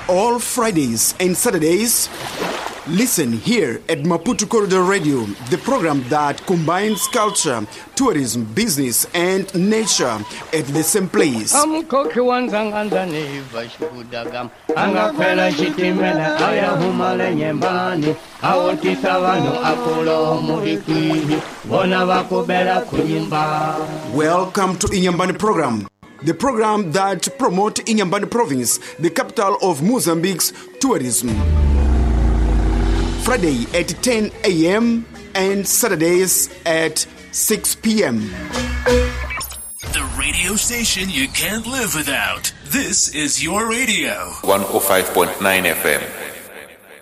all Fridays and Saturdays. Listen here at Maputo Corridor Radio, the program that combines culture, tourism, business, and nature at the same place. Welcome to Inyambani program. The program that promotes Inyambani province, the capital of Mozambique's tourism. Friday at 10 a.m. and Saturdays at 6 p.m. The radio station you can't live without. This is your radio. 105.9 FM.